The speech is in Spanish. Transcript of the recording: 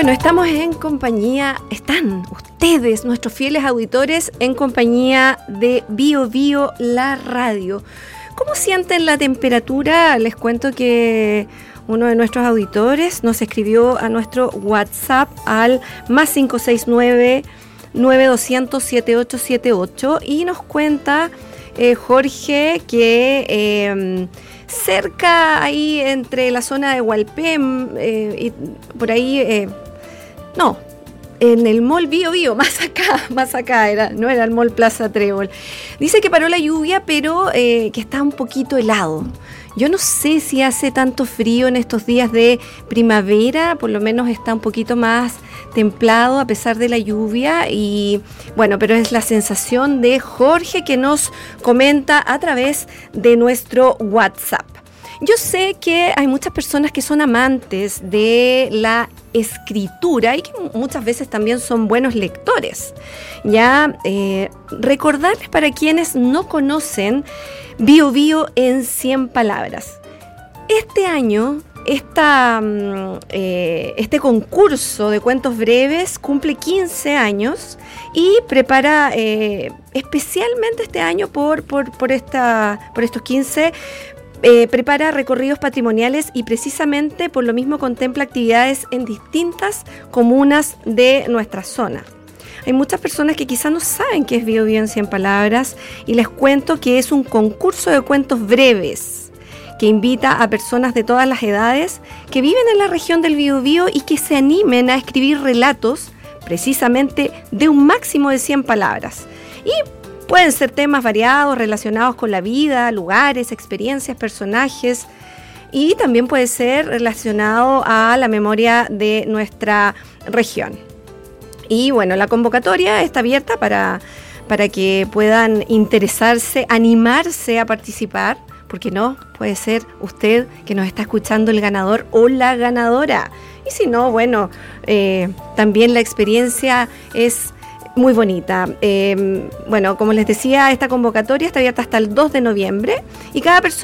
Bueno, estamos en compañía, están ustedes, nuestros fieles auditores, en compañía de Bio Bio, la radio. ¿Cómo sienten la temperatura? Les cuento que uno de nuestros auditores nos escribió a nuestro WhatsApp al más 569-9200-7878 y nos cuenta Jorge que cerca ahí entre la zona de Hualpén y por ahí, en el mall Bio Bio, más acá no era el mall Plaza Trébol. Dice que paró la lluvia, pero que está un poquito helado. Yo no sé si hace tanto frío en estos días de primavera, por lo menos está un poquito más templado a pesar de la lluvia y bueno, pero es la sensación de Jorge que nos comenta a través de nuestro WhatsApp. Yo sé que hay muchas personas que son amantes de la escritura y que muchas veces también son buenos lectores. Ya recordarles para quienes no conocen Bio Bio en 100 palabras. Este año, este concurso de cuentos breves cumple 15 años y prepara especialmente este año por estos 15 prepara recorridos patrimoniales y precisamente por lo mismo contempla actividades en distintas comunas de nuestra zona. Hay muchas personas que quizás no saben qué es Bio Bio en 100 palabras y les cuento que es un concurso de cuentos breves que invita a personas de todas las edades que viven en la región del Biobío y que se animen a escribir relatos precisamente de un máximo de 100 palabras. Y pueden ser temas variados relacionados con la vida, lugares, experiencias, personajes y también puede ser relacionado a la memoria de nuestra región. Y bueno, la convocatoria está abierta para que puedan interesarse, animarse a participar, porque no, puede ser usted que nos está escuchando el ganador o la ganadora. Y si no, bueno, también la experiencia es muy bonita. Bueno, como les decía, esta convocatoria está abierta hasta el 2 de noviembre y cada persona